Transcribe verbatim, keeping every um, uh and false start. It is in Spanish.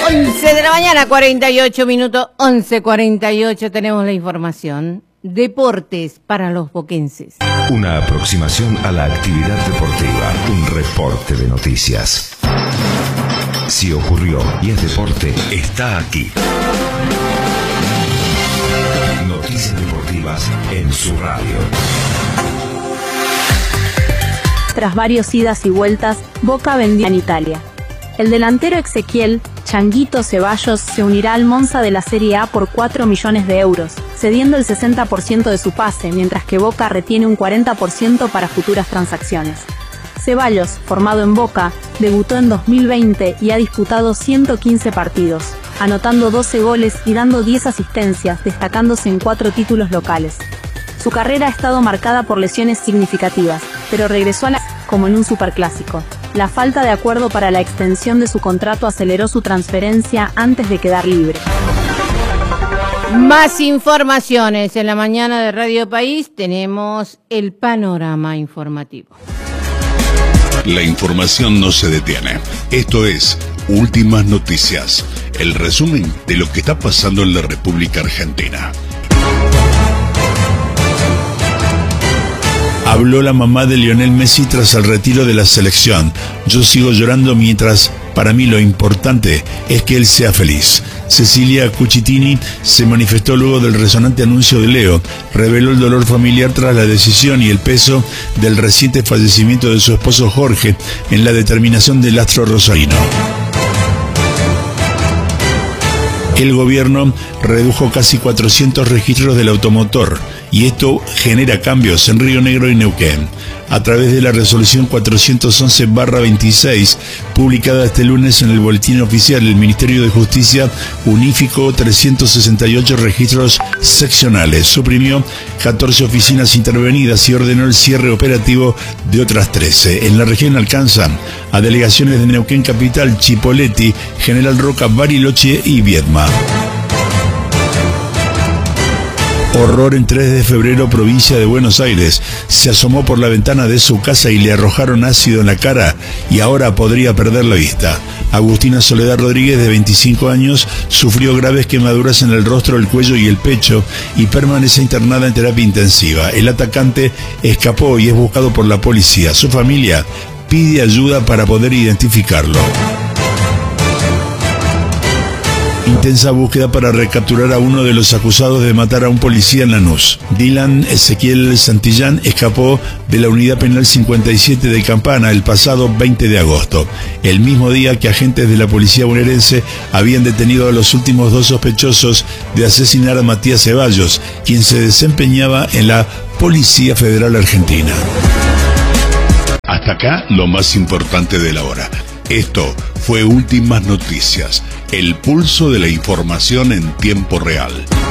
once de la mañana, cuarenta y ocho minutos, once cuarenta y ocho, tenemos la información. Deportes para los boquenses. Una aproximación a la actividad deportiva, un reporte de noticias. Si ocurrió y es deporte, está aquí. Noticias deportivas en su radio. Tras varios idas y vueltas, Boca vendió en Italia. El delantero Ezequiel Changuito Ceballos se unirá al Monza de la Serie A por cuatro millones de euros, cediendo el sesenta por ciento de su pase, mientras que Boca retiene un cuarenta por ciento para futuras transacciones. Ceballos, formado en Boca, debutó en dos mil veinte y ha disputado ciento quince partidos, anotando doce goles y dando diez asistencias, destacándose en cuatro títulos locales. Su carrera ha estado marcada por lesiones significativas, pero regresó a la como en un superclásico. La falta de acuerdo para la extensión de su contrato aceleró su transferencia antes de quedar libre. Más informaciones en la mañana de Radio País. Tenemos el panorama informativo. La información no se detiene. Esto es Últimas Noticias, el resumen de lo que está pasando en la República Argentina. Habló la mamá de Lionel Messi tras el retiro de la selección. Yo sigo llorando mientras para mí lo importante es que él sea feliz. Cecilia Cucitini se manifestó luego del resonante anuncio de Leo. Reveló el dolor familiar tras la decisión y el peso del reciente fallecimiento de su esposo Jorge en la determinación del astro rosarino. El gobierno redujo casi cuatrocientos registros del automotor y esto genera cambios en Río Negro y Neuquén. A través de la resolución cuatrocientos once barra veintiséis, publicada este lunes en el Boletín Oficial, el Ministerio de Justicia unificó trescientos sesenta y ocho registros seccionales, suprimió catorce oficinas intervenidas y ordenó el cierre operativo de otras trece. En la región alcanzan a delegaciones de Neuquén Capital, Chipoleti, General Roca, Bariloche y Viedma. Horror en tres de febrero, provincia de Buenos Aires. Se asomó por la ventana de su casa y le arrojaron ácido en la cara y ahora podría perder la vista. Agustina Soledad Rodríguez, de veinticinco años, sufrió graves quemaduras en el rostro, el cuello y el pecho y permanece internada en terapia intensiva. El atacante escapó y es buscado por la policía. Su familia pide ayuda para poder identificarlo. Intensa búsqueda para recapturar a uno de los acusados de matar a un policía en Lanús. Dylan Ezequiel Santillán escapó de la unidad penal cincuenta y siete de Campana el pasado veinte de agosto, el mismo día que agentes de la policía bonaerense habían detenido a los últimos dos sospechosos de asesinar a Matías Ceballos, quien se desempeñaba en la Policía Federal Argentina. Hasta acá lo más importante de la hora. Esto fue Últimas Noticias, el pulso de la información en tiempo real.